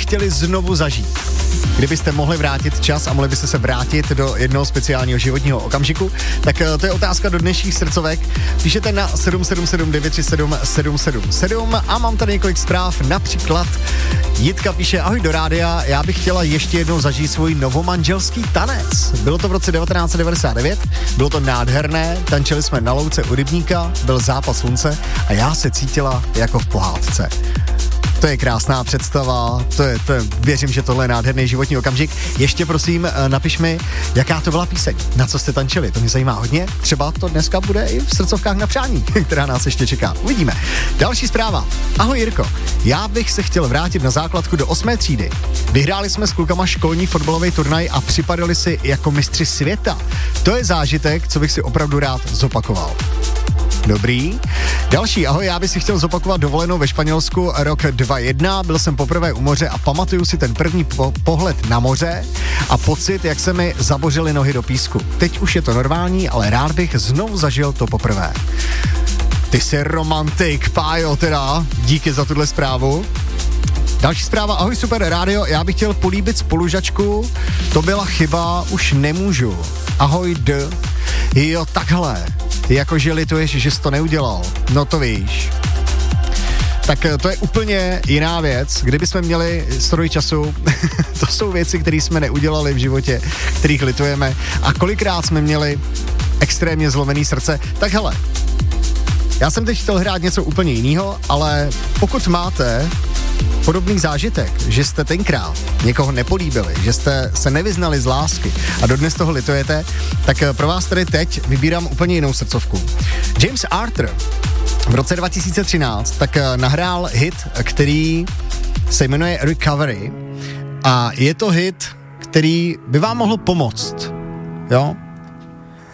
chtěli znovu zažít? Kdybyste mohli vrátit čas a mohli byste se vrátit do jednoho speciálního životního okamžiku, tak to je otázka do dnešních srdcovek. Píšete na 777 937 777 a mám tady několik zpráv, například Jitka píše: ahoj do rádia, já bych chtěla ještě jednou zažít svůj novomanželský tanec. Bylo to v roce 1999, bylo to nádherné, tančili jsme na louce u rybníka, byl západ slunce a já se cítila jako v pohádce. To je krásná představa, to je, věřím, že tohle je nádherný životní okamžik. Ještě prosím, napiš mi, jaká to byla píseň, na co jste tančili, to mě zajímá hodně. Třeba to dneska bude i v srdcovkách na přání, která nás ještě čeká. Uvidíme. Další zpráva. Ahoj Jirko, já bych se chtěl vrátit na základku do 8. třídy. Vyhráli jsme s klukama školní fotbalový turnaj a připadali si jako mistři světa. To je zážitek, co bych si opravdu rád zopakoval. Dobrý. Další, ahoj, já bych si chtěl zopakovat dovolenou ve Španělsku rok 2001, byl jsem poprvé u moře a pamatuju si ten první pohled na moře a pocit, jak se mi zabořily nohy do písku. Teď už je to normální, ale rád bych znovu zažil to poprvé. Ty jsi romantik, Pájo, teda, díky za tuhle zprávu. Další zpráva, ahoj super rádio, já bych chtěl políbit spolužačku, to byla chyba, už nemůžu. Ahoj D. Jo, takhle. Jakože lituješ, že jsi to neudělal. No to víš. Tak to je úplně jiná věc. Kdybychom měli stroj času, to jsou věci, které jsme neudělali v životě, kterých litujeme. A kolikrát jsme měli extrémně zlomený srdce. Tak hele, já jsem teď chtěl hrát něco úplně jiného, ale pokud máte podobný zážitek, že jste tenkrát někoho nepolíbili, že jste se nevyznali z lásky a dodnes toho litujete, tak pro vás tady teď vybírám úplně jinou srdcovku. James Arthur v roce 2013 tak nahrál hit, který se jmenuje Recovery a je to hit, který by vám mohl pomoct, jo?